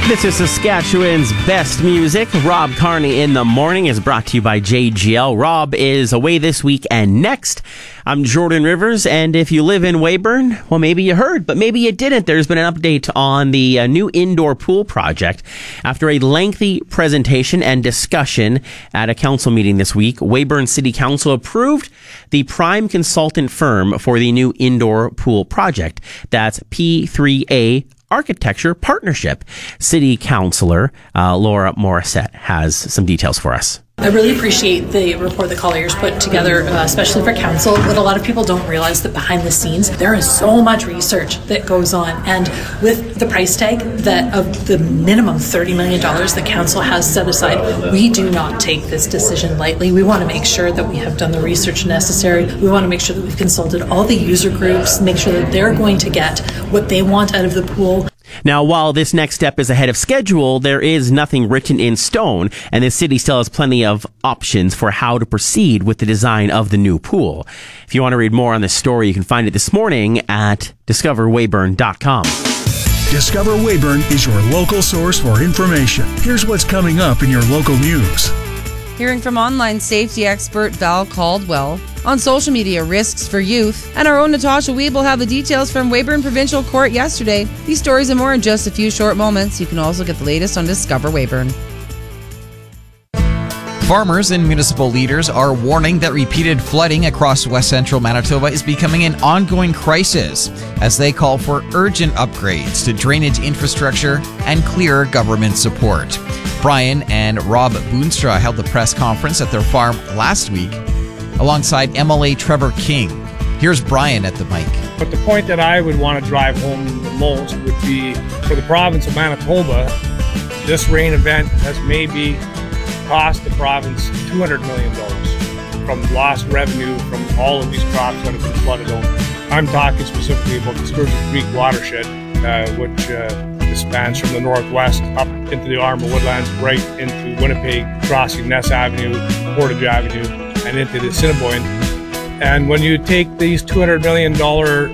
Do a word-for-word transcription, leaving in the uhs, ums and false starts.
This is Saskatchewan's best music. Rob Carney in the Morning is brought to you by J G L. Rob is away this week and next. I'm Jordan Rivers, and if you live in Weyburn, well, maybe you heard, but maybe you didn't. There's been an update on the uh, new indoor pool project. After a lengthy presentation and discussion at a council meeting this week, Weyburn City Council approved the prime consultant firm for the new indoor pool project. That's P three A Architecture Partnership. City Councillor uh, Laura Morissette has some details for us. I really appreciate the report that Colliers put together, uh, especially for council, but a lot of people don't realize that behind the scenes, there is so much research that goes on. And with the price tag that of the minimum thirty million dollars the council has set aside, we do not take this decision lightly. We want to make sure that we have done the research necessary. We want to make sure that we've consulted all the user groups, make sure that they're going to get what they want out of the pool. Now, while this next step is ahead of schedule, there is nothing written in stone, and the city still has plenty of options for how to proceed with the design of the new pool. If you want to read more on this story, you can find it this morning at discover weyburn dot com. Discover Weyburn is your local source for information. Here's what's coming up in your local news. Hearing from online safety expert Val Caldwell. On social media, risks for youth. And our own Natasha Weeble have the details from Weyburn Provincial Court yesterday. These stories and more in just a few short moments. You can also get the latest on Discover Weyburn. Farmers and municipal leaders are warning that repeated flooding across west central Manitoba is becoming an ongoing crisis as they call for urgent upgrades to drainage infrastructure and clearer government support. Brian and Rob Boonstra held the press conference at their farm last week alongside M L A Trevor King. Here's Brian at the mic. But the point that I would want to drive home the most would be for the province of Manitoba, this rain event has maybe cost the province two hundred million dollars from lost revenue from all of these crops that have been flooded over. I'm talking specifically about the Sturgeon Creek watershed, uh, which uh, spans from the northwest up into the Arma Woodlands, right into Winnipeg, crossing Ness Avenue, Portage Avenue, and into the Assiniboine. And when you take these two hundred million dollars